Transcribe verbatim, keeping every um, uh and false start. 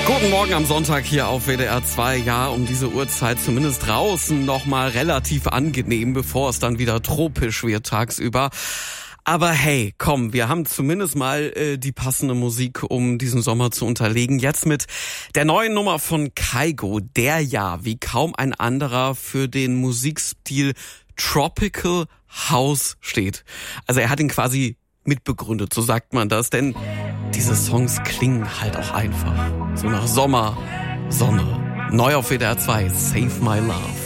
Guten Morgen am Sonntag hier auf W D R zwei. Ja, um diese Uhrzeit zumindest draußen nochmal relativ angenehm, bevor es dann wieder tropisch wird tagsüber. Aber hey, komm, wir haben zumindest mal äh, die passende Musik, um diesen Sommer zu unterlegen. Jetzt mit der neuen Nummer von Kygo, der ja wie kaum ein anderer für den Musikstil Tropical House steht. Also er hat ihn quasi mitbegründet, so sagt man das, denn diese Songs klingen halt auch einfach so nach Sommer, Sonne. Neu auf W D R zwei, Save My Love.